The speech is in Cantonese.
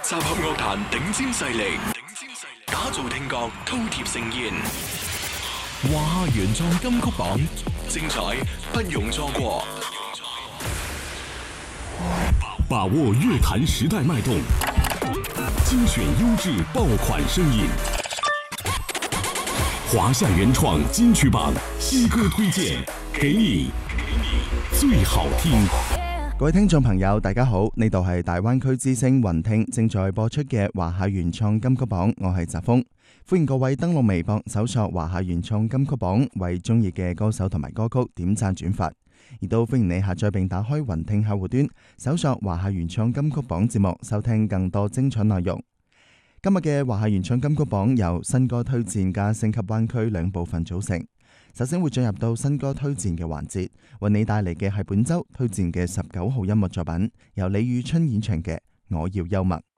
集合樂壇頂尖勢力，打造聽覺饕餮盛宴。華夏原創金曲榜，精彩不容錯過。 把握樂壇時代脈動，精選優質爆款聲音。華夏原創金曲榜新歌推薦，給你最好聽。 各位聽眾朋友大家好，呢度係大灣區之聲雲聽正在播出嘅華夏原創金曲榜，我係澤峰，歡迎各位登錄微博搜索華夏原創金曲榜，為中意嘅歌手同埋歌曲點讚轉發，亦都歡迎你下載並打開雲聽客戶端搜索華夏原創金曲榜節目，收聽更多精彩內容。今日嘅華夏原創金曲榜由新歌推薦加升級灣區兩部分組成。首先會進入到新歌推薦嘅環節，為你帶嚟嘅係本周推薦嘅19號音樂作品，由李宇春演唱嘅《我要幽默》。